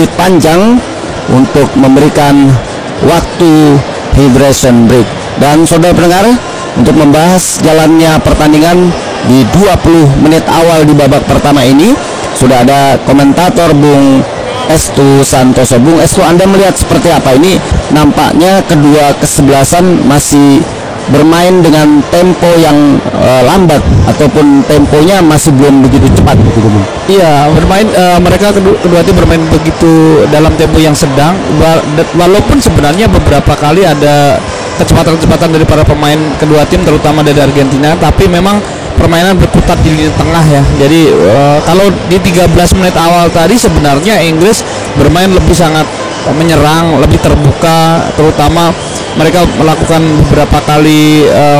menit panjang untuk memberikan waktu hydration break. Dan saudara pendengar, untuk membahas jalannya pertandingan di 20 menit awal di babak pertama ini, sudah ada komentator Bung Estu Santoso. Bung Estu, Anda melihat seperti apa ini? Nampaknya kedua kesebelasan masih bermain dengan tempo yang lambat, ataupun temponya masih belum begitu cepat gitu, Bung. Iya, bermain mereka kedua tim bermain begitu dalam tempo yang sedang, walaupun sebenarnya beberapa kali ada kecepatan-kecepatan dari para pemain kedua tim, terutama dari Argentina, tapi memang permainan berkutat di lini tengah ya. Jadi kalau di 13 menit awal tadi sebenarnya Inggris bermain lebih sangat menyerang, lebih terbuka, terutama mereka melakukan beberapa kali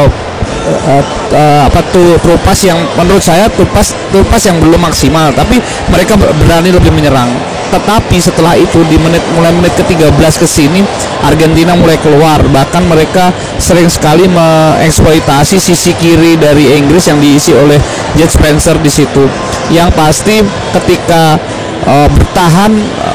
through pass yang menurut saya through pass yang belum maksimal, tapi mereka berani lebih menyerang. Tetapi setelah itu di mulai menit ke-13 ke sini Argentina mulai keluar, bahkan mereka sering sekali mengeksploitasi sisi kiri dari Inggris yang diisi oleh Jet Spencer di situ. Yang pasti ketika bertahan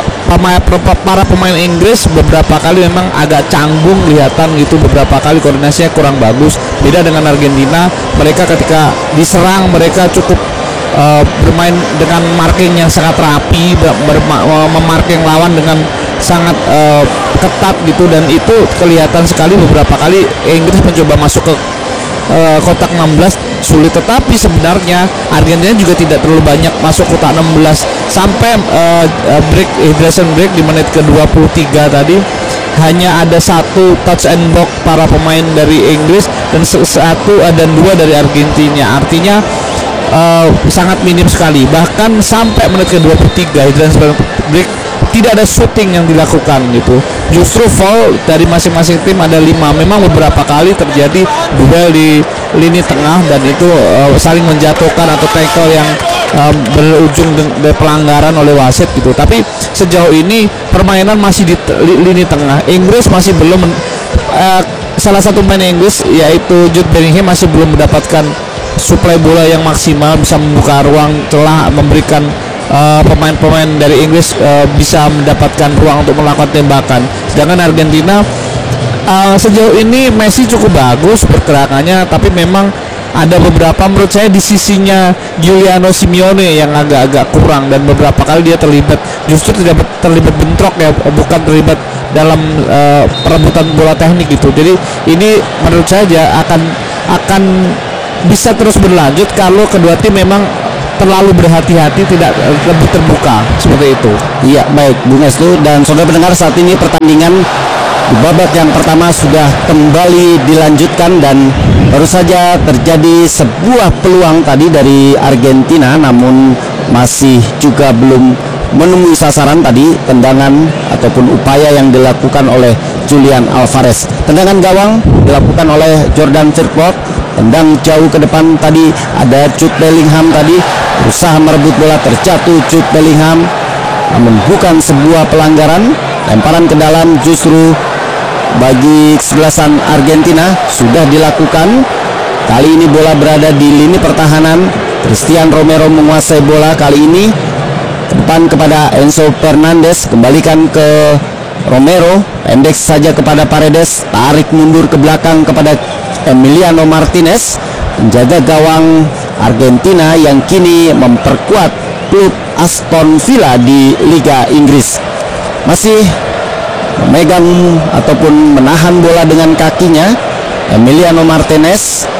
para pemain Inggris beberapa kali memang agak canggung kelihatan gitu, beberapa kali koordinasinya kurang bagus. Beda dengan Argentina, mereka ketika diserang mereka cukup bermain dengan marking yang sangat rapi, memarking lawan dengan sangat ketat gitu, dan itu kelihatan sekali beberapa kali Inggris mencoba masuk ke kotak 16 sulit, tetapi sebenarnya Argentina juga tidak terlalu banyak masuk kotak 16 sampai hydration break di menit ke-23 tadi. Hanya ada satu touch and block para pemain dari Inggris dan dua dari Argentina, artinya sangat minim sekali. Bahkan sampai menit ke-23 hydration break tidak ada shooting yang dilakukan gitu. Justru foul dari masing-masing tim ada 5. Memang beberapa kali terjadi duel di lini tengah dan itu saling menjatuhkan atau tackle yang berujung dengan pelanggaran oleh wasit gitu. Tapi sejauh ini permainan masih di lini tengah. Inggris masih belum salah satu pemain Inggris yaitu Jude Bellingham masih belum mendapatkan suplai bola yang maksimal, bisa membuka ruang celah, memberikan pemain-pemain dari Inggris bisa mendapatkan ruang untuk melakukan tembakan. Sedangkan Argentina sejauh ini Messi cukup bagus pergerakannya, tapi memang ada beberapa menurut saya di sisinya Giuliano Simeone yang agak-agak kurang, dan beberapa kali dia justru tidak terlibat bentrok ya, bukan terlibat dalam perebutan bola teknik gitu. Jadi ini menurut saya akan bisa terus berlanjut kalau kedua tim memang terlalu berhati-hati, tidak lebih terbuka seperti itu. Iya, baik Bung Estu dan saudara pendengar, saat ini pertandingan di babak yang pertama sudah kembali dilanjutkan dan baru saja terjadi sebuah peluang tadi dari Argentina, namun masih juga belum menemui sasaran tadi, tendangan ataupun upaya yang dilakukan oleh Julian Alvarez. Tendangan gawang dilakukan oleh Jordan Pickford, tendang jauh ke depan tadi ada Jude Bellingham tadi berusaha merebut bola, terjatuh Jude Bellingham, namun bukan sebuah pelanggaran. Lemparan ke dalam justru bagi kesebelasan Argentina sudah dilakukan. Kali ini bola berada di lini pertahanan. Christian Romero menguasai bola kali ini ke depan kepada Enzo Fernandez, kembalikan ke Romero, pendek saja kepada Paredes, tarik mundur ke belakang kepada Emiliano Martinez, penjaga gawang Argentina yang kini memperkuat klub Aston Villa di Liga Inggris. Masih memegang ataupun menahan bola dengan kakinya Emiliano Martinez,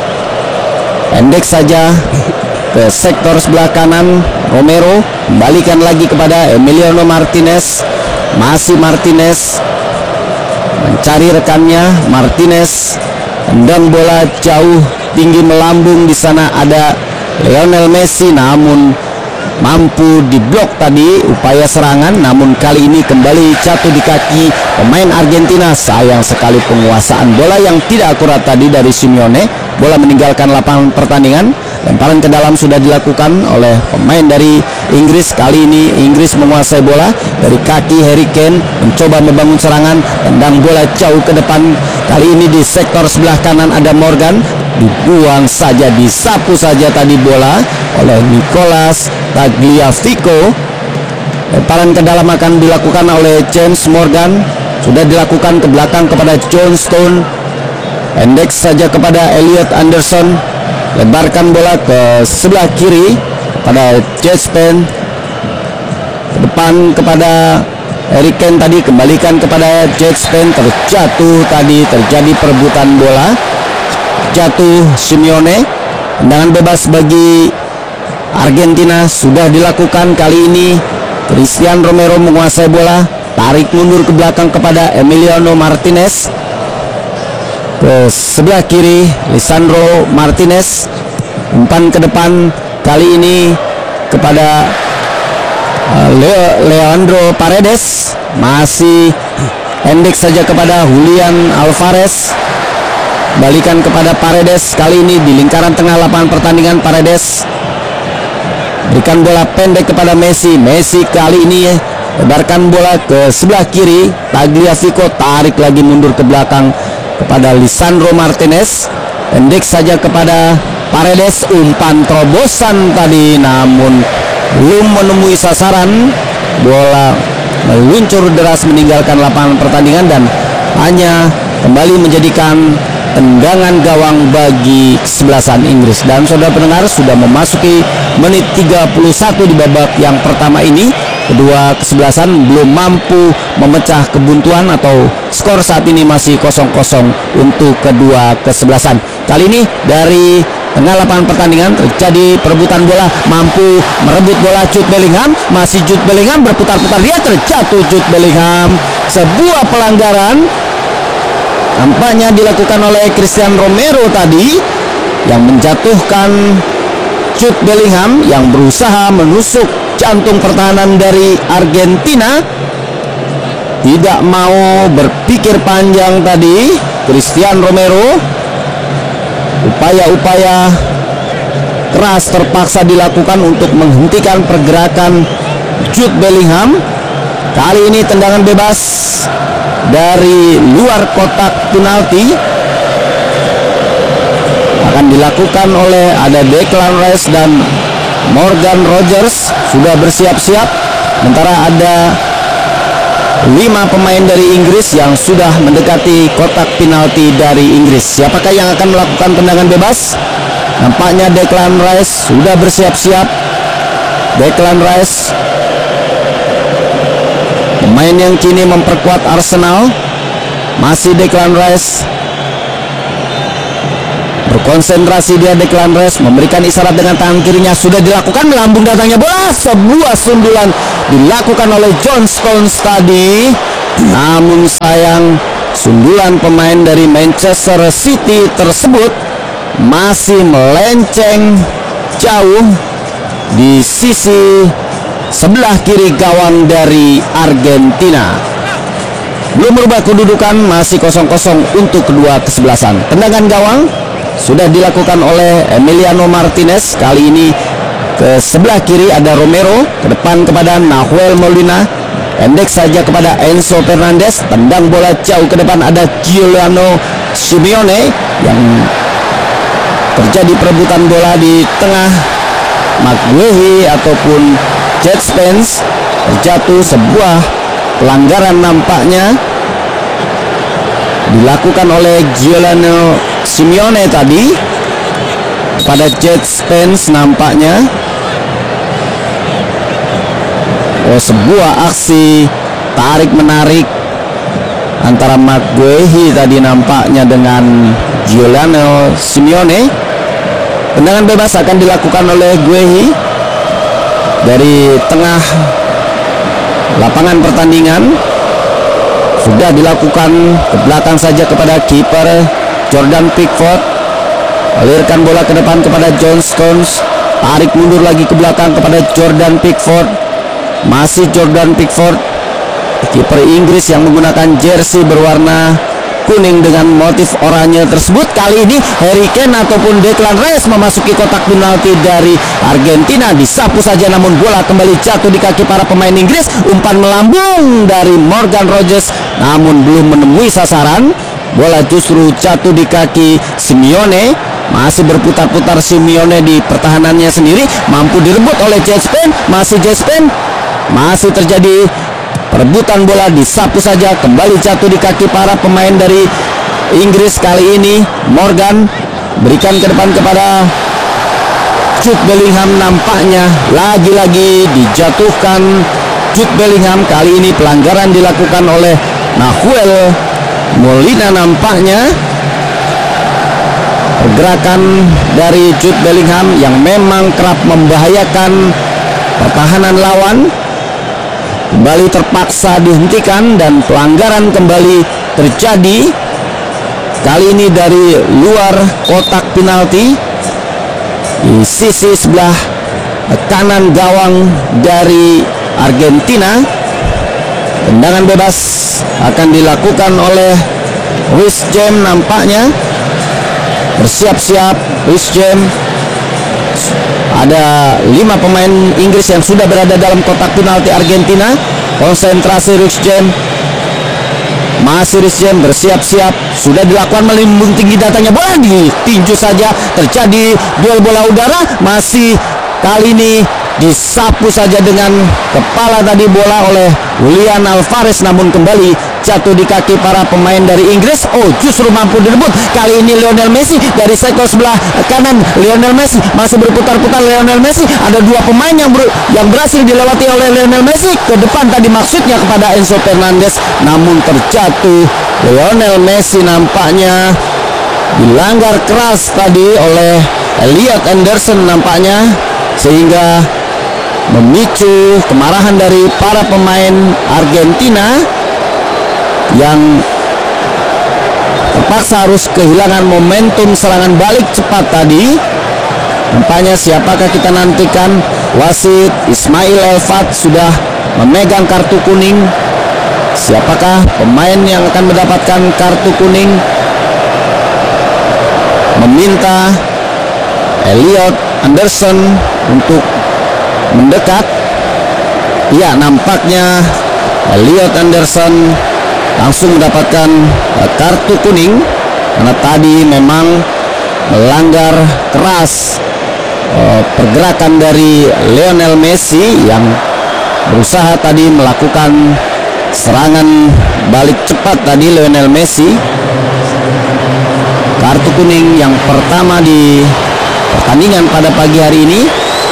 pendek saja ke sektor sebelah kanan Romero, kembalikan lagi kepada Emiliano Martinez. Masih Martinez mencari rekannya. Martinez tendang bola jauh tinggi melambung, di sana ada Lionel Messi, namun mampu diblok tadi upaya serangan, namun kali ini kembali jatuh di kaki pemain Argentina. Sayang sekali penguasaan bola yang tidak akurat tadi dari Simeone. Bola meninggalkan lapangan pertandingan. Lemparan ke dalam sudah dilakukan oleh pemain dari Inggris. Kali ini Inggris menguasai bola dari kaki Harry Kane, mencoba membangun serangan, tendang bola jauh ke depan. Kali ini di sektor sebelah kanan ada Morgan, dibuang saja, disapu saja tadi bola oleh Nicolas Tagliafico. Lemparan ke dalam akan dilakukan oleh James Morgan. Sudah dilakukan ke belakang kepada John Stone. Pendek saja kepada Elliot Anderson. Lebarkan bola ke sebelah kiri pada Jaspen. Ke depan kepada Harry Kane tadi, kembalikan kepada Jaspen. Terjatuh tadi, terjadi perebutan bola. Jatuh Simeone. Tendangan bebas bagi Argentina sudah dilakukan kali ini. Christian Romero menguasai bola, tarik mundur ke belakang kepada Emiliano Martinez. Ke sebelah kiri Lisandro Martinez, umpan ke depan kali ini kepada Leandro Paredes. Masih pendek saja kepada Julian Alvarez. Balikan kepada Paredes, kali ini di lingkaran tengah lapangan pertandingan. Paredes berikan bola pendek kepada Messi. Messi kali ini lebarkan bola ke sebelah kiri. Tagliafico tarik lagi mundur ke belakang kepada Lisandro Martinez. Pendek saja kepada Paredes. Umpan terobosan tadi namun belum menemui sasaran. Bola meluncur deras meninggalkan lapangan pertandingan dan hanya kembali menjadikan tendangan gawang bagi kesebelasan Inggris. Dan saudara pendengar, sudah memasuki menit 31 di babak yang pertama ini. Kedua kesebelasan belum mampu memecah kebuntuan atau skor saat ini masih 0-0 untuk kedua kesebelasan. Kali ini dari tengah lapangan pertandingan terjadi perebutan bola, mampu merebut bola Jude Bellingham. Masih Jude Bellingham berputar-putar, dia terjatuh Jude Bellingham. Sebuah pelanggaran nampaknya dilakukan oleh Christian Romero tadi yang menjatuhkan Jude Bellingham yang berusaha menusuk jantung pertahanan dari Argentina. Tidak mau berpikir panjang tadi Christian Romero. Upaya-upaya keras terpaksa dilakukan untuk menghentikan pergerakan Jude Bellingham. Kali ini tendangan bebas dari luar kotak penalti akan dilakukan oleh ada Declan Rice dan Morgan Rogers sudah bersiap-siap. Sementara ada 5 pemain dari Inggris yang sudah mendekati kotak penalti dari Inggris. Siapakah yang akan melakukan tendangan bebas? Nampaknya Declan Rice sudah bersiap-siap. Declan Rice, pemain yang kini memperkuat Arsenal. Masih Declan Rice berkonsentrasi, dia Declan Rice memberikan isyarat dengan tangan kirinya. Sudah dilakukan, melambung datangnya bola. Sebuah sundulan dilakukan oleh John Stones tadi, namun sayang sundulan pemain dari Manchester City tersebut masih melenceng jauh di sisi sebelah kiri gawang dari Argentina. Belum berubah kedudukan, masih 0-0 untuk kedua kesebelasan. Tendangan gawang sudah dilakukan oleh Emiliano Martinez. Kali ini ke sebelah kiri ada Romero, ke depan kepada Nahuel Molina. Pendek saja kepada Enzo Fernandez. Tendang bola jauh ke depan ada Giuliano Simeone yang terjadi perebutan bola di tengah. Maguire ataupun Jet Spence terjatuh. Sebuah pelanggaran nampaknya dilakukan oleh Giuliano Simeone tadi pada Jet Spence nampaknya. Sebuah aksi tarik menarik antara Maguire tadi nampaknya dengan Giuliano Simeone. Tendangan bebas akan dilakukan oleh Guehi dari tengah lapangan pertandingan. Sudah dilakukan ke belakang saja kepada kiper Jordan Pickford. Alirkan bola ke depan kepada John Stones. Tarik mundur lagi ke belakang kepada Jordan Pickford. Masih Jordan Pickford, kiper Inggris yang menggunakan jersey berwarna kuning dengan motif oranye tersebut. Kali ini Harry Kane ataupun Declan Rice memasuki kotak penalti dari Argentina. Disapu saja namun bola kembali jatuh di kaki para pemain Inggris. Umpan melambung dari Morgan Rogers namun belum menemui sasaran. Bola justru jatuh di kaki Simeone. Masih berputar-putar Simeone di pertahanannya sendiri. Mampu direbut oleh Jet Spence. Masih Jet Spence. Masih terjadi perebutan bola, disapu saja, kembali jatuh di kaki para pemain dari Inggris. Kali ini Morgan berikan ke depan kepada Jude Bellingham, nampaknya lagi-lagi dijatuhkan Jude Bellingham. Kali ini pelanggaran dilakukan oleh Nahuel Molina. Nampaknya pergerakan dari Jude Bellingham yang memang kerap membahayakan pertahanan lawan kembali terpaksa dihentikan dan pelanggaran kembali terjadi. Kali ini dari luar kotak penalti di sisi sebelah kanan gawang dari Argentina. Tendangan bebas akan dilakukan oleh Reece James. Nampaknya bersiap-siap Reece James. Ada 5 pemain Inggris yang sudah berada dalam kotak penalti Argentina. Konsentrasi Reece James. Masih Reece James bersiap-siap. Sudah dilakukan melimbung tinggi datanya. Bola ditinju saja. Terjadi duel bola udara. Masih kali ini disapu saja dengan kepala tadi bola oleh Julian Alvarez, namun kembali jatuh di kaki para pemain dari Inggris. Oh, justru mampu direbut. Kali ini Lionel Messi dari sektor sebelah kanan. Lionel Messi masih berputar-putar. Lionel Messi, ada 2 pemain yang berhasil dilewati oleh Lionel Messi. Ke depan tadi maksudnya kepada Enzo Fernandez, namun terjatuh. Lionel Messi nampaknya dilanggar keras tadi oleh Elliot Anderson nampaknya, sehingga memicu kemarahan dari para pemain Argentina yang terpaksa harus kehilangan momentum serangan balik cepat tadi. Nampaknya siapakah kita nantikan? Wasit Ismail Elfat sudah memegang kartu kuning. Siapakah pemain yang akan mendapatkan kartu kuning? Meminta Elliot Anderson untuk mendekat. Ya, nampaknya Elliot Anderson langsung mendapatkan kartu kuning karena tadi memang melanggar keras pergerakan dari Lionel Messi yang berusaha tadi melakukan serangan balik cepat tadi. Lionel Messi kartu kuning yang pertama di pertandingan pada pagi hari ini,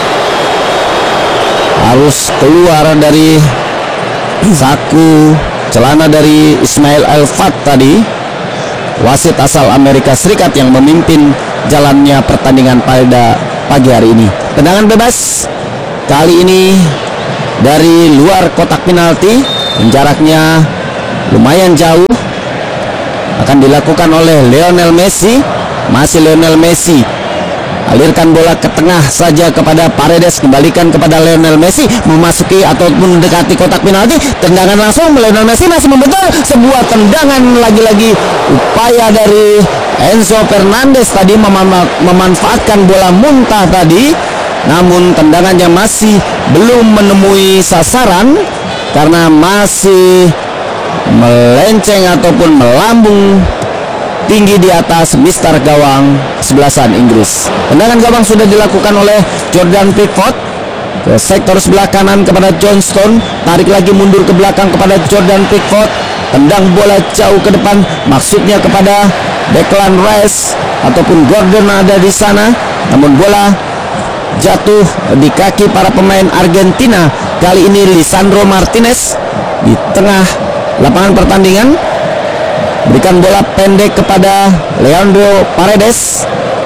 harus keluar dari saku celana dari Ismail Elfat tadi, wasit asal Amerika Serikat yang memimpin jalannya pertandingan pada pagi hari ini. Tendangan bebas kali ini dari luar kotak penalti, jaraknya lumayan jauh, akan dilakukan oleh Lionel Messi. Masih Lionel Messi, alirkan bola ke tengah saja kepada Paredes, kembalikan kepada Lionel Messi, memasuki ataupun mendekati kotak penalti. Tendangan langsung, Lionel Messi masih membetul. Sebuah tendangan lagi-lagi, upaya dari Enzo Fernandez tadi memanfaatkan bola muntah tadi, namun tendangannya masih belum menemui sasaran karena masih melenceng ataupun melambung tinggi di atas mistar gawang sebelasan Inggris. Tendangan gawang sudah dilakukan oleh Jordan Pickford ke sektor sebelah kanan kepada Johnston. Tarik lagi mundur ke belakang kepada Jordan Pickford. Tendang bola jauh ke depan, maksudnya kepada Declan Rice ataupun Gordon ada di sana. Namun bola jatuh di kaki para pemain Argentina. Kali ini Lisandro Martinez di tengah lapangan pertandingan berikan bola pendek kepada Leandro Paredes.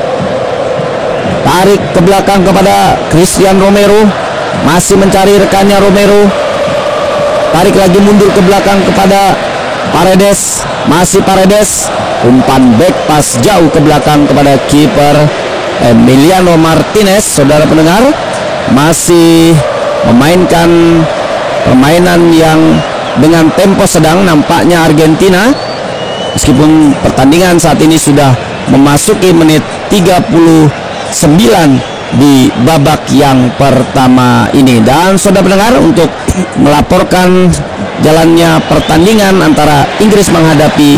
Tarik ke belakang kepada Christian Romero. Masih mencari rekannya Romero. Tarik lagi mundur ke belakang kepada Paredes. Masih Paredes. Umpan back pass jauh ke belakang kepada kiper Emiliano Martinez. Saudara pendengar, masih memainkan permainan yang dengan tempo sedang nampaknya Argentina. Meskipun pertandingan saat ini sudah memasuki menit 39 di babak yang pertama ini. Dan saudara pendengar, untuk melaporkan jalannya pertandingan antara Inggris menghadapi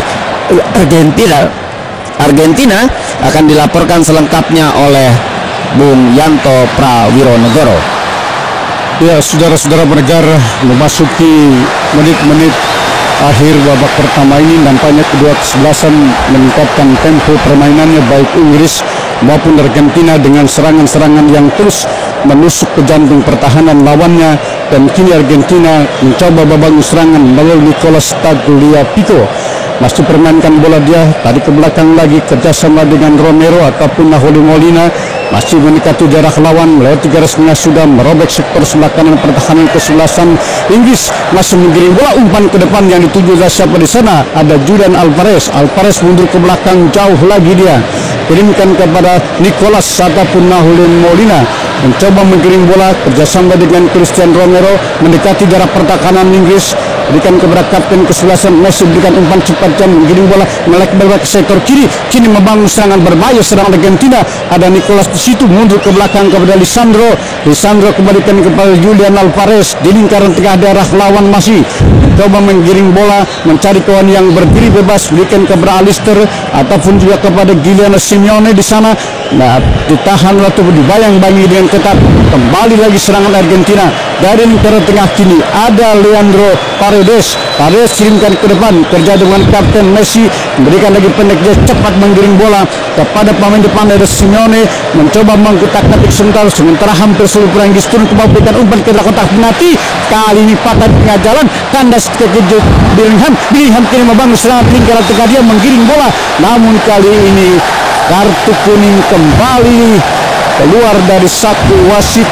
Argentina akan dilaporkan selengkapnya oleh Bung Yanto Prawironegoro. Ya, saudara-saudara pendengar, memasuki menit-menit akhir babak pertama ini, nampaknya kedua kesebelasan meningkatkan tempo permainannya, baik Inggris maupun Argentina, dengan serangan-serangan yang terus menusuk ke jantung pertahanan lawannya. Dan kini Argentina mencoba membangun serangan melalui Nicolas Tagliafico, masih permainkan bola dia tadi ke belakang lagi, kerjasama dengan Romero ataupun Nahuel Molina, masih mendekati jarak lawan, melewati garis tengah sudah merobek sektor sebelah kanan pertahanan kesebelasan Inggris, masih menggiring bola umpan ke depan yang dituju oleh siapa di sana? Ada Julian Alvarez. Alvarez mundur ke belakang jauh lagi, dia kirimkan kepada Nicolas ataupun Nahuel Molina, mencoba menggiring bola kerjasama dengan Christian Romero, mendekati jarak pertahanan Inggris, berikan kepada kapten kesebelasan Messi, berikan umpan cepat jam, menggiring bola melek ke sektor kiri, kini membangun serangan berbahaya serang Argentina. Ada Nicolas di situ, mundur ke belakang kepada Lisandro kembalikan kepada Julian Alvarez di lingkaran tengah daerah lawan, masih coba menggiring bola mencari kawan yang berdiri bebas, berikan kepada Alister ataupun juga kepada Giuliano Simeone di sana. Nah, ditahan atau dibayang-bayangi dengan ketat. Kembali lagi serangan Argentina dari lingkaran tengah, kini ada Leandro Paredes kirimkan ke depan, kerja dengan kapten Messi, memberikan lagi pendek, dia cepat menggiring bola kepada pemain depan dari Simeone, mencoba mengkutak-katik sementara hampir seluruh Inggris turun ke bawah, berikan umpan ke dalam kotak penalti, kali ini patah di tengah jalan, kandas terkejut Bellingham kini membangun serangan lingkaran tengah, dia menggiring bola, namun kali ini kartu kuning kembali keluar dari satu wasit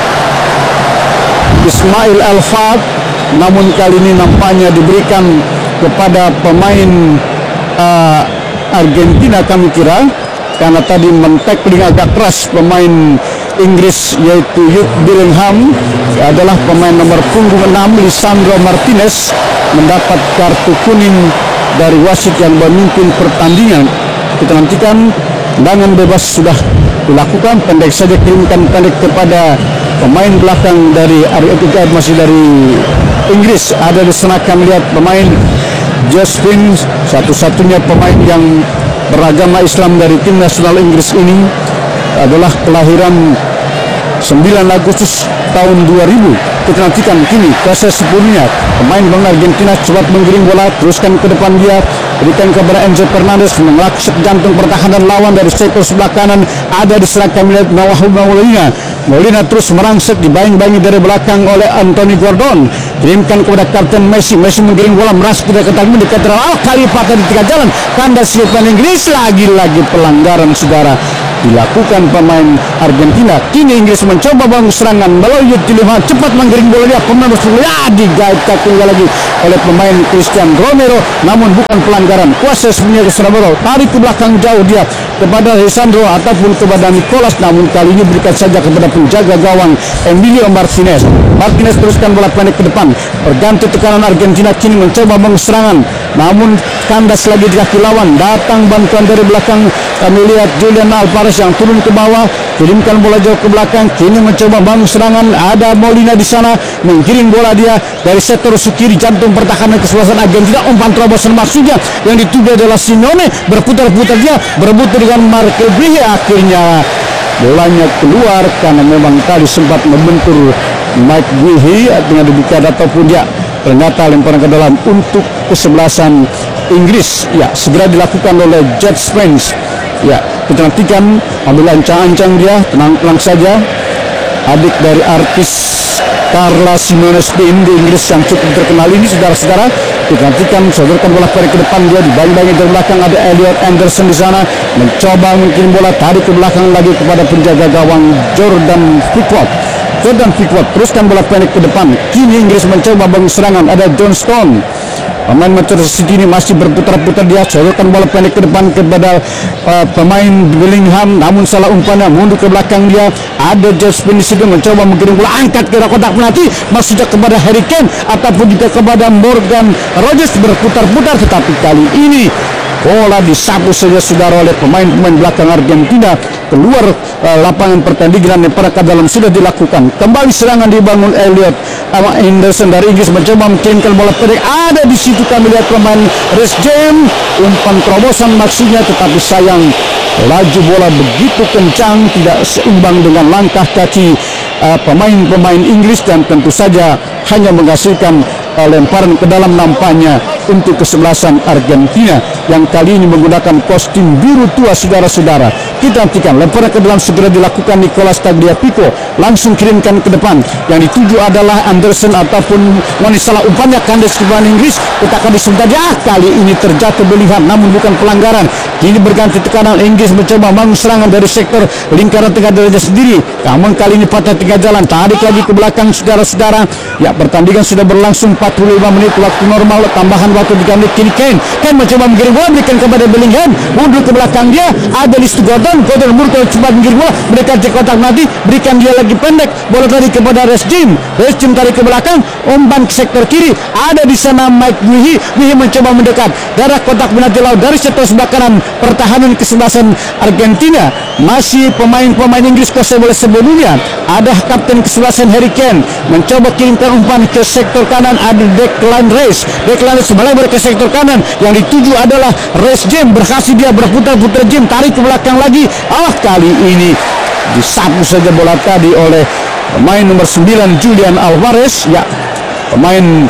Ismail Al-Fad. Namun kali ini nampaknya diberikan kepada pemain Argentina, kami kira, karena tadi men-tackling agak keras pemain Inggris, yaitu Jude Bellingham. Adalah pemain nomor punggung 6 Lisandro Martinez mendapat kartu kuning dari wasit yang memimpin pertandingan. Kita nantikan tendangan bebas sudah dilakukan, pendek saja, kirimkan pendek kepada pemain belakang dari Argentina, masih dari Inggris. Ada di sana kami lihat pemain Jospin, satu-satunya pemain yang beragama Islam dari tim nasional Inggris ini, adalah kelahiran 9 Agustus tahun 2000. Kita nantikan kini proses sepenuhnya pemain Bang Argentina cepat menggiring bola, teruskan ke depan, dia berikan kepada Enzo Fernandez, mengelaksak jantung pertahanan lawan dari sektor sebelah kanan. Ada di serang kami lihat Molina terus merangsek, dibayang-bayangi dari belakang oleh Anthony Gordon, kirimkan kepada kapten Messi menggiring bola merasa tidak ketat, mendekati kali patah di tengah jalan, kandas siapan Inggris, lagi-lagi pelanggaran saudara dilakukan pemain Argentina. Kini Inggris mencoba bangun serangan melalui Tillemans, cepat menggiring bola, dia pemain digait kaki lagi oleh pemain Christian Romero, namun bukan pelanggaran. Kuasa sebenarnya ke Romero, tarik ke belakang jauh dia kepada Lisandro ataupun kepada Nicolas, namun kali ini berikan saja kepada penjaga gawang Emilio Martinez teruskan bola pendek ke depan, berganti tekanan Argentina, kini mencoba bangun serangan, namun kandas lagi di kaki lawan, datang bantuan dari belakang. Kami lihat Julian Alvarez yang turun ke bawah, kirimkan bola jauh ke belakang, kini mencoba bangun serangan. Ada Molina di sana, menggiring bola dia dari sektor kiri jantung pertahanan kesebelasan Argentina, umpan terobosan maksudnya yang dituju adalah Simeone, berputar-putar dia berebut dengan Markel Brihe, akhirnya bolanya keluar karena memang tadi sempat membentur Mike Guehi dengan demikian, ataupun dia ternyata lemparan ke dalam untuk kesebelasan Inggris. Ya, segera dilakukan oleh Jet Spence. Ya, kita nantikan ambil ancang-ancang dia, tenang saja. Adik dari artis Carla Simone di Inggris yang cukup terkenal ini, saudara-saudara. Kita nantikan, sodorkan bola ke depan, dia dibayang-bayangi dari belakang. Ada Elliot Anderson di sana, mencoba mungkin bola tarik ke belakang lagi kepada penjaga gawang Jordan Pickford, teruskan bola pendek ke depan. Kini Inggris mencoba bangun serangan. Ada John Stone, pemain Manchester City ini, masih berputar-putar, dia sodorkan bola pendek ke depan kepada pemain Bellingham, namun salah umpannya, mundur ke belakang dia. Ada Jospin di situ, mencoba menggiring bola, angkat ke kotak penalti, maksudnya kepada Harry Kane ataupun juga kepada Morgan Rogers, berputar-putar, tetapi kali ini bola disapu saja saudara oleh pemain-pemain belakang Argentina keluar lapangan pertandingan. Yang pada dalam sudah dilakukan kembali serangan, dibangun Elliot Anderson dari Inggris, mencoba mengirimkan bola pendek. Ada di situ kami lihat pemain Reece James, umpan terobosan maksudnya, tetapi sayang laju bola begitu kencang, tidak seimbang dengan langkah kaki pemain-pemain Inggris, dan tentu saja hanya menghasilkan lemparan ke dalam nampaknya untuk kesebelasan Argentina yang kali ini menggunakan kostum biru tua. Saudara-saudara, kita nantikan lemparan ke dalam segera dilakukan Nicolas Tagliafico, langsung kirimkan ke depan. Yang dituju adalah Anderson ataupun salah umpannya kandas ke belakang Inggris, kutakan disebentar. Kali ini terjatuh Bellingham namun bukan pelanggaran. Kini berganti tekanan, Inggris mencoba bangun serangan dari sektor lingkaran tengah dirinya sendiri, namun kali ini patah tengah jalan, tarik lagi ke belakang. Saudara-saudara, ya, pertandingan sudah berlangsung 45 menit waktu normal, tambahan waktu 3 menit. Kini Kane mencoba mengirim bola, berikan kepada Bellingham, mundur ke belakang dia, ada di Gordon mundur cepat mengirim bola, mendekati kotak nanti, berikan dia lagi pendek, bola tadi kepada Reece James tarik ke belakang, umpan ke sektor kiri, ada di sana Mike Guehi mencoba mendekat darah kotak penalti laut dari sektor sebelah kanan. Pertahanan kesebelasan Argentina masih pemain-pemain Inggris kuasai bola sebelumnya. Ada kapten kesebelasan Harry Kane mencoba kirimkan umpan ke sektor kanan, ada Declan Rice melebar ke sektor kanan, yang dituju adalah Reece James, berhasil dia berputar-putar, James tarik ke belakang lagi. Kali ini disapu saja bola tadi oleh pemain nomor 9 Julian Alvarez, ya, pemain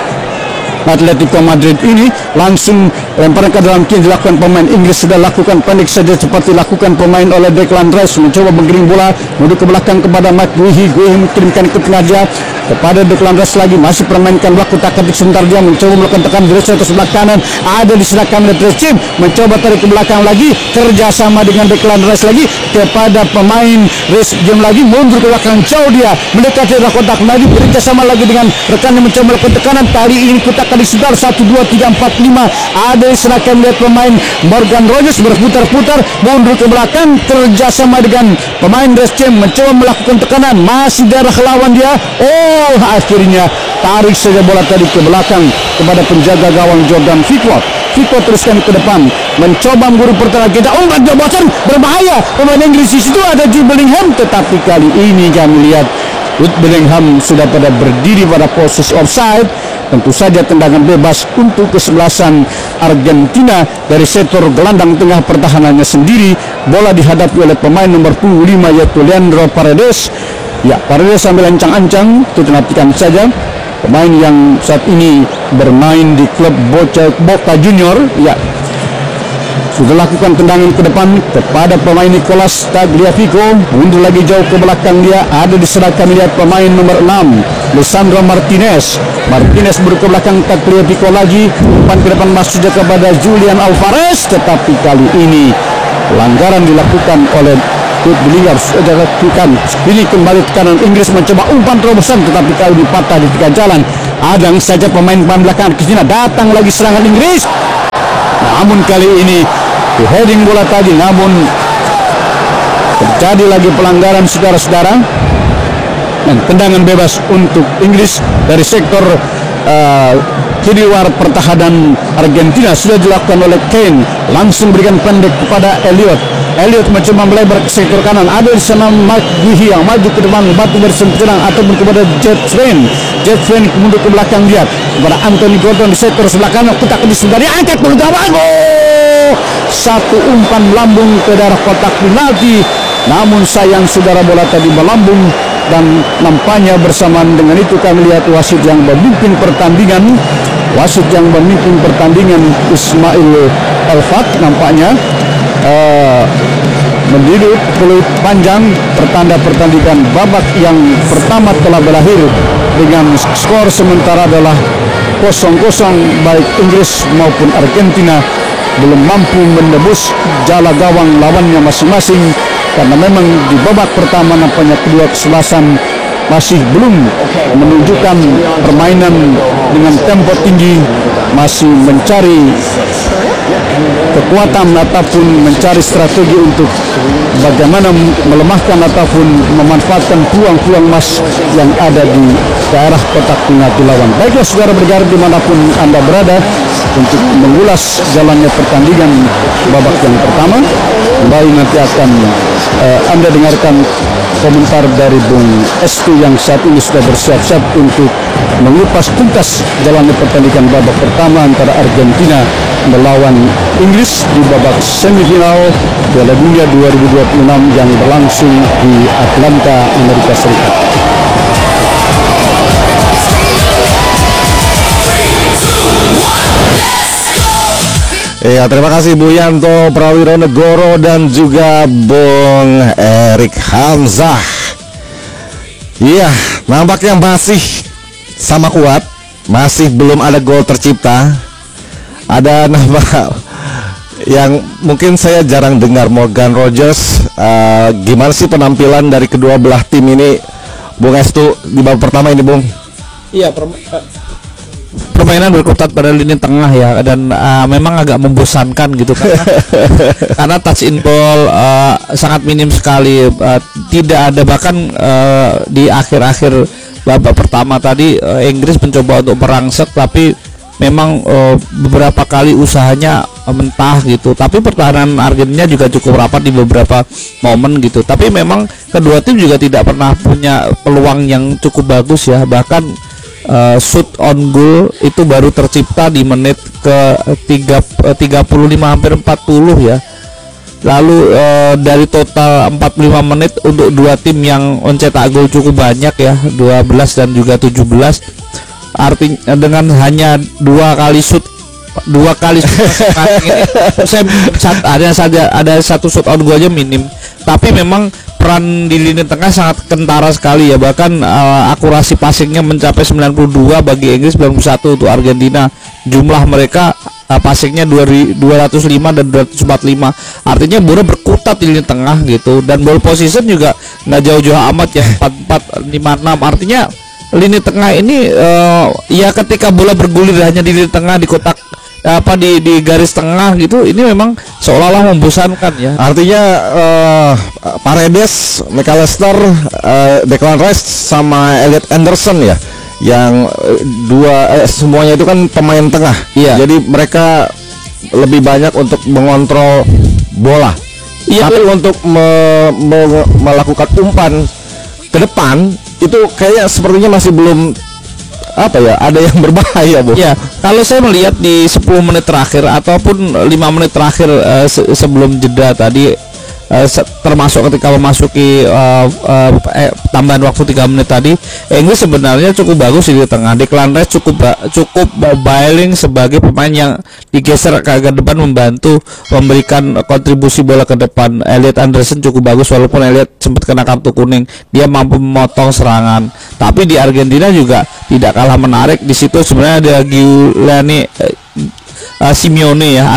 Atletico Madrid ini. Langsung lemparan ke dalam kiri dilakukan pemain Inggris, sudah lakukan pendek saja seperti dilakukan pemain oleh Declan Rice, mencoba menggiring bola mundur ke belakang kepada Mike Guehi mengirimkan ke tengah dia kepada Declan Rice lagi, masih permainkan waktu taktik sebentar, dia mencoba melakukan tekan dari sebelah kanan, ada di sebelah kanan Reece James mencoba tarik ke belakang lagi, kerjasama dengan Declan Rice lagi kepada pemain Reece James lagi, mundur ke belakang jauh dia mendekati arah kotak lagi, kerjasama lagi dengan rekannya mencoba melakukan tekanan. Kali ini kotak di sekitar 1, 2, 3, 4, 5, ada diserahkan oleh pemain Morgan Rogers, berputar-putar mundur ke belakang, kerjasama dengan pemain Reece James mencoba melakukan tekanan, masih darah lawan dia. Akhirnya tarik saja bola tadi ke belakang kepada penjaga gawang Jordan Pickford teruskan ke depan, mencoba mengguru pertahanan kita. Umpan jabatan berbahaya, pemain Inggris di situ ada Jude Bellingham, tetapi kali ini kami lihat Jude Bellingham sudah pada berdiri pada posisi offside. Tentu saja tendangan bebas untuk kesebelasan Argentina dari sektor gelandang tengah pertahanannya sendiri. Bola dihadapi oleh pemain nomor 5 yaitu Leandro Paredes. Ya, Paredes sambil ancang-ancang, kita nantikan saja. Pemain yang saat ini bermain di klub Boca Junior, ya, sudah lakukan tendangan ke depan kepada pemain Nicolas Tagliafico, mundur lagi jauh ke belakang dia, ada diserahkan lihat pemain nomor 6 Lisandro Martinez baru ke belakang Tagliafico lagi, umpan ke depan masuk kepada Julian Alvarez, tetapi kali ini pelanggaran dilakukan oleh Jude Bellingham, sudah lakukan. Ini kembali tekanan Inggris mencoba umpan terobosan, tetapi kali ini patah di tengah jalan. Adang saja pemain belakang ke sini, datang lagi serangan Inggris. Namun kali ini heading bola tadi, namun terjadi lagi pelanggaran, saudara-saudara, dan tendangan bebas untuk Inggris dari sektor kiri luar pertahanan Argentina sudah dilakukan oleh Kane, langsung berikan pendek kepada Elliot mencoba melebar ke sektor kanan, ada di sana Mike Guehi yang maju ke depan, batu bersentuhan ataupun kepada Jet Friend mundur ke belakang dia kepada Anthony Gordon di sektor sebelah kanan, kotak di sebelah dia, angkat bola gawang, satu umpan melambung ke daerah kotak penalti, namun sayang saudara, bola tadi melambung. Dan nampaknya bersamaan dengan itu kami lihat wasit yang memimpin pertandingan Ismail Elfat nampaknya mendiduk peluit panjang, pertanda pertandingan babak yang pertama telah berakhir dengan skor sementara adalah 0-0, baik Inggris maupun Argentina belum mampu menembus jala gawang lawannya masing-masing, karena memang di babak pertama nampaknya kedua kesebelasan masih belum menunjukkan permainan dengan tempo tinggi, masih mencari kekuatan ataupun mencari strategi untuk bagaimana melemahkan ataupun memanfaatkan peluang-peluang emas yang ada di daerah kotak penalti lawan. Baiklah saudara bergerak dimanapun Anda berada untuk mengulas jalannya pertandingan babak yang pertama. Kembali nanti akan Anda dengarkan komentar dari Bung Estu yang saat ini sudah bersiap-siap untuk mengupas tuntas jalannya pertandingan babak pertama antara Argentina melawan Inggris di babak semifinal Piala Dunia 2026 yang berlangsung di Atlanta, Amerika Serikat. Ya, terima kasih Bu Yanto Prawironegoro dan juga Bung Erik Hamzah. Iya, nampaknya masih sama kuat, masih belum ada gol tercipta. Ada nama yang mungkin saya jarang dengar, Morgan Rogers. Gimana sih penampilan dari kedua belah tim ini, Bung Estu, di babak pertama ini, Bung? Iya, permainan berkutat pada lini tengah ya, dan memang agak membosankan gitu karena touch in ball sangat minim sekali, tidak ada, bahkan di akhir-akhir babak pertama tadi Inggris mencoba untuk merangsek, tapi memang beberapa kali usahanya mentah gitu, tapi pertahanan Argentina juga cukup rapat di beberapa momen gitu, tapi memang kedua tim juga tidak pernah punya peluang yang cukup bagus ya, bahkan shoot on goal itu baru tercipta di menit ke 35 hampir 40 ya. Lalu dari total 45 menit untuk dua tim yang mencetak gol cukup banyak ya, 12 dan juga 17. Artinya dengan hanya dua kali shoot ada satu shoot on goal aja minim. Tapi memang peran di lini tengah sangat kentara sekali ya, bahkan akurasi passingnya mencapai 92 bagi Inggris, 91 untuk Argentina. Jumlah mereka passingnya 205 dan 245, artinya bola berkutat di lini tengah gitu, dan ball position juga nggak jauh-jauh amat ya, 44, 56. Artinya lini tengah ini ya ketika bola bergulir hanya di lini tengah, di kotak di garis tengah gitu, ini memang seolah-olah membosankan ya. Artinya Paredes, McAllister, Declan Rice sama Elliot Anderson ya, yang semuanya itu kan pemain tengah. Iya. Jadi mereka lebih banyak untuk mengontrol bola. Iya. Tapi untuk melakukan umpan ke depan itu kayaknya sepertinya masih belum ada yang berbahaya, Bu. Ya, kalau saya melihat di 10 menit terakhir ataupun 5 menit terakhir sebelum jeda tadi, termasuk ketika memasuki tambahan waktu 3 menit tadi, Inggris sebenarnya cukup bagus di tengah. Declan Rice cukup Bailing sebagai pemain yang digeser ke depan, membantu memberikan kontribusi bola ke depan. Elliot Anderson cukup bagus, walaupun Elliot sempat kena kartu kuning, dia mampu memotong serangan. Tapi di Argentina juga tidak kalah menarik. Di situ sebenarnya ada Giuliani Simeone ya,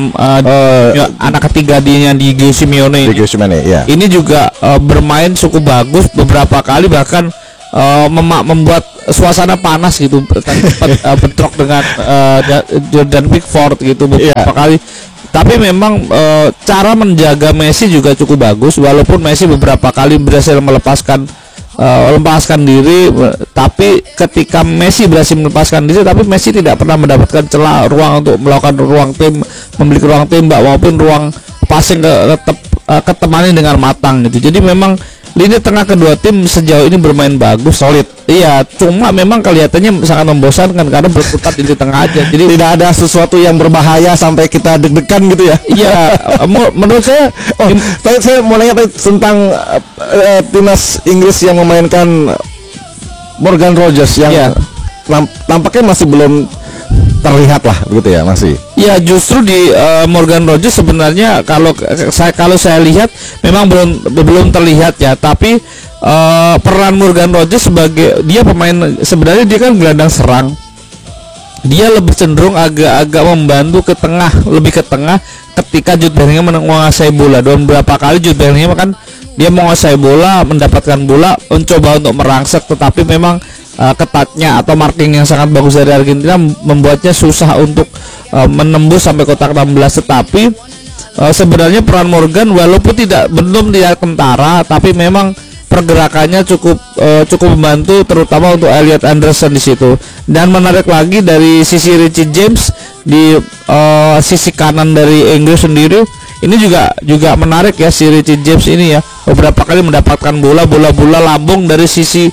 anak ketiga dia di Simeone. Ya. Ini juga bermain cukup bagus beberapa kali, bahkan membuat suasana panas gitu. Bentrok dengan Jordan Pickford gitu beberapa kali. Tapi memang cara menjaga Messi juga cukup bagus, walaupun Messi beberapa kali berhasil melepaskan diri, tapi ketika Messi berhasil melepaskan diri, tapi Messi tidak pernah mendapatkan celah ruang untuk melakukan memiliki ruang tembak maupun ruang passing ketemani dengan matang gitu. Jadi memang lini tengah kedua tim sejauh ini bermain bagus, solid. Iya, cuma memang kelihatannya sangat membosankan karena berkutat di lini tengah aja. Jadi tidak ada sesuatu yang berbahaya sampai kita deg-degan gitu ya. Iya, menurut saya. Saya mau nanya tentang timnas Inggris yang memainkan Morgan Rogers yang tampaknya masih belum terlihat lah begitu ya, masih. Ya, justru di Morgan Rogers sebenarnya kalau saya lihat memang belum terlihat ya, tapi peran Morgan Rogers sebagai dia pemain, sebenarnya dia kan gelandang serang. Dia lebih cenderung agak membantu ke tengah, lebih ke tengah ketika Jude Bellingham menguasai bola. Dan beberapa kali Jude Bellingham kan dia menguasai bola, mendapatkan bola, mencoba untuk merangsek, tetapi memang ketatnya atau marking yang sangat bagus dari Argentina membuatnya susah untuk menembus sampai kotak 16. Tetapi sebenarnya peran Morgan walaupun belum tidak kentara, tapi memang pergerakannya cukup membantu, terutama untuk Elliot Anderson di situ. Dan menarik lagi dari sisi Richie James di sisi kanan dari Inggris sendiri, ini juga menarik ya si Richie James ini ya. Beberapa kali mendapatkan bola lambung dari sisi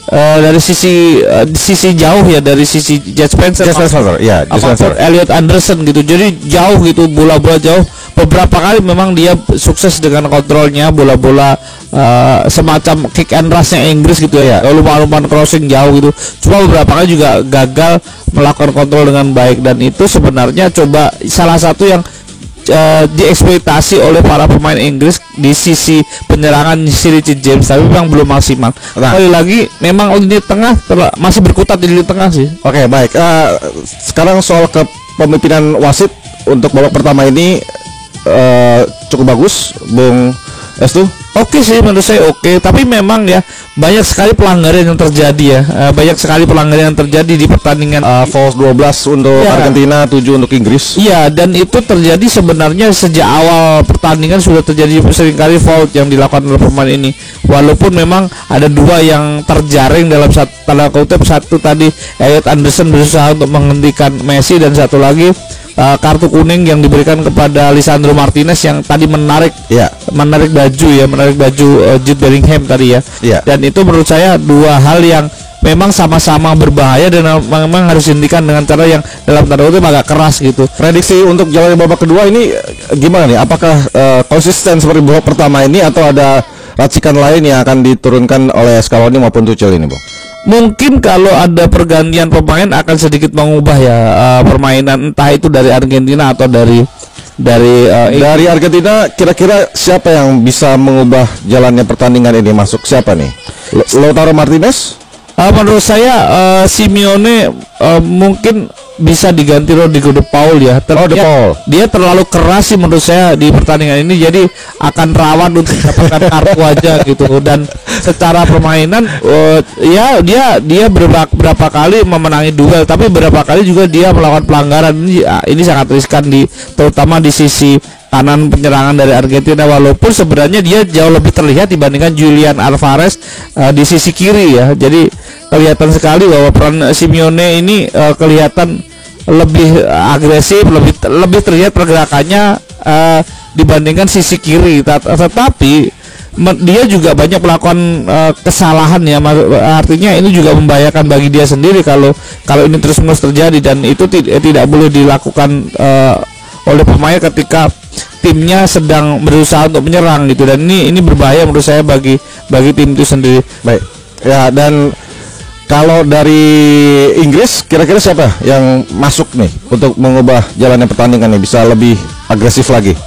sisi jauh ya, dari sisi Jet Spencer ya, apapun Elliot Anderson gitu. Jadi jauh gitu, bola-bola jauh. Beberapa kali memang dia sukses dengan kontrolnya bola-bola semacam kick and rush-nya Inggris gitu ya. Umpan crossing jauh gitu. Cuma beberapa kali juga gagal melakukan kontrol dengan baik, dan itu sebenarnya coba salah satu yang dieksploitasi oleh para pemain Inggris di sisi penyerangan si Richie James, tapi memang belum maksimal. Kali lagi memang lini tengah masih berkutat di lini tengah sih. Oke, baik. Sekarang soal kepemimpinan wasit untuk babak pertama ini cukup bagus, Bung Estu. Oke sih, menurut saya oke, tapi memang ya banyak sekali pelanggaran yang terjadi ya. Banyak sekali pelanggaran yang terjadi di pertandingan. False 12 untuk Argentina, 7 untuk Inggris. Iya, dan itu terjadi sebenarnya sejak awal pertandingan sudah terjadi seringkali foul yang dilakukan oleh pemain ini. Walaupun memang ada dua yang terjaring dalam tanda kutip, satu tadi Elliot Anderson berusaha untuk menghentikan Messi, dan satu lagi kartu kuning yang diberikan kepada Lisandro Martinez yang tadi menarik baju Jude Bellingham tadi ya. Dan itu menurut saya dua hal yang memang sama-sama berbahaya dan memang harus dihentikan dengan cara yang dalam tanda kutip agak keras gitu. Prediksi untuk jalannya babak kedua ini gimana nih? Apakah konsisten seperti babak pertama ini atau ada racikan lain yang akan diturunkan oleh Scaloni maupun Tuchel ini, Bang? Mungkin kalau ada pergantian pemain akan sedikit mengubah ya permainan, entah itu dari Argentina atau dari Argentina. Kira-kira siapa yang bisa mengubah jalannya pertandingan ini? Masuk siapa nih? Lautaro Martinez? Menurut saya Simeone mungkin bisa diganti Rodrigo De Paul ya. Dia terlalu keras sih menurut saya di pertandingan ini, jadi akan rawan untuk mendapatkan kartu aja gitu. Dan secara permainan ya dia berapa kali memenangi duel, tapi berapa kali juga dia melakukan pelanggaran. Ini sangat riskan terutama di sisi kanan penyerangan dari Argentina, walaupun sebenarnya dia jauh lebih terlihat dibandingkan Julian Alvarez di sisi kiri ya. Jadi kelihatan sekali bahwa peran Simeone ini kelihatan lebih agresif, lebih terlihat pergerakannya dibandingkan sisi kiri. Tetapi dia juga banyak melakukan kesalahan ya, artinya ini juga membahayakan bagi dia sendiri kalau ini terus-menerus terjadi, dan itu tidak boleh dilakukan oleh pemain ketika timnya sedang berusaha untuk menyerang gitu. Dan ini berbahaya menurut saya bagi tim itu sendiri. Baik ya, dan kalau dari Inggris kira-kira siapa yang masuk nih untuk mengubah jalannya pertandingan nih, bisa lebih agresif lagi?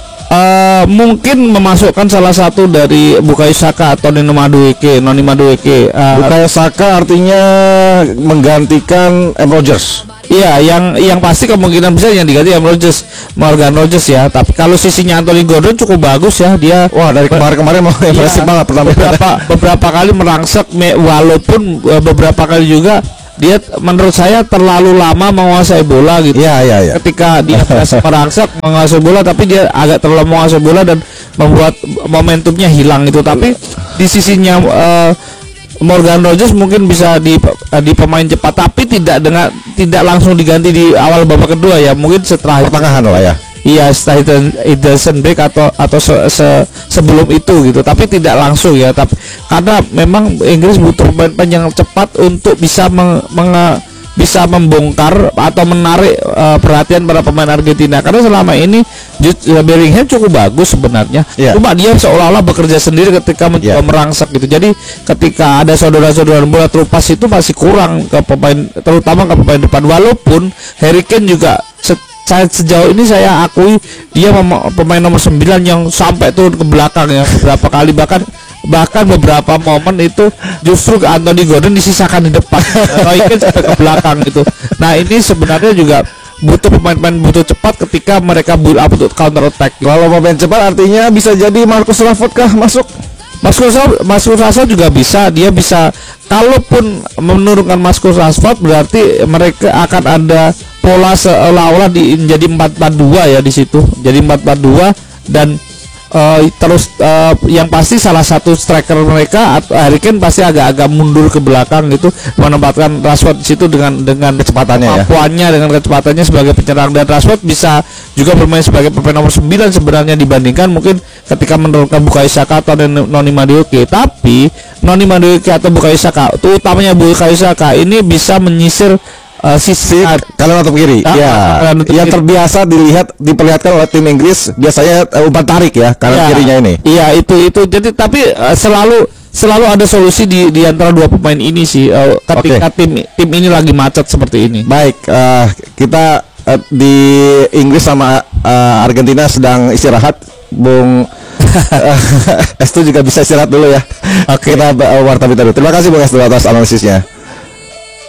Mungkin memasukkan salah satu dari Bukayo Saka atau Noni Madueke. Bukayo Saka artinya menggantikan Rodgers. Iya, yang pasti kemungkinan besar yang diganti Morgan Rogers ya. Tapi kalau sisinya Anthony Gordon cukup bagus ya, dia dari kemarin mau impresif banget pertama. Beberapa kali merangsek, walaupun beberapa kali juga dia menurut saya terlalu lama menguasai bola gitu. Iya. Ketika dia merangsek menguasai bola, tapi dia agak terlalu menguasai bola dan membuat momentumnya hilang gitu. Tapi di sisinya Morgan Rogers mungkin bisa di pemain cepat, tapi tidak langsung diganti di awal babak kedua ya, mungkin setelah pertengahan lah ya. Iya, setelah Ederson break atau sebelum itu gitu, tapi tidak langsung ya. Tapi karena memang Inggris butuh pemain yang cepat untuk bisa bisa membongkar atau menarik perhatian para pemain Argentina, karena selama ini Jude Bellingham cukup bagus sebenarnya. Cuma dia seolah-olah bekerja sendiri ketika mencoba merangsek gitu. Jadi ketika ada saudara-saudara bola terupas itu masih kurang ke pemain, terutama ke pemain depan. Walaupun Harry Kane juga sejauh ini saya akui dia pemain nomor 9 yang sampai turun ke belakang ya beberapa kali, bahkan beberapa momen itu justru Anthony Gordon disisakan di depan, Roy Keane sampai ke belakang gitu. Nah ini sebenarnya juga butuh pemain-pemain cepat ketika mereka build up untuk counter attack. Kalau pemain cepat artinya bisa jadi Marcus Rashford kah masuk? Marcus Rashford juga bisa, dia bisa. Kalaupun menurunkan Marcus Rashford berarti mereka akan ada pola seolah-olah menjadi 4-4-2 ya di situ. Jadi 4-4-2 dan terus yang pasti salah satu striker mereka Harry Kane pasti agak-agak mundur ke belakang gitu, menempatkan Rashford di situ dengan Kecepatannya kemampuannya dengan kecepatannya sebagai penyerang, dan Rashford bisa juga bermain sebagai pemain nomor 9 sebenarnya dibandingkan mungkin ketika menurunkan Bukayo Saka atau Noni Madueke. Tapi Noni Madueke atau Bukayo Saka, utamanya Bukayo Saka ini bisa menyisir sisi kanan atau kiri. Yang terbiasa diperlihatkan oleh tim Inggris biasanya umpan tarik ya kanan kirinya ini. Iya, itu. Jadi tapi selalu ada solusi di antara dua pemain ini sih ketika tim ini lagi macet seperti ini. Baik, kita di Inggris sama Argentina sedang istirahat, Bung. Estu juga bisa istirahat dulu ya. Kita Warta Bintang. Terima kasih Bung Estu atas analisisnya.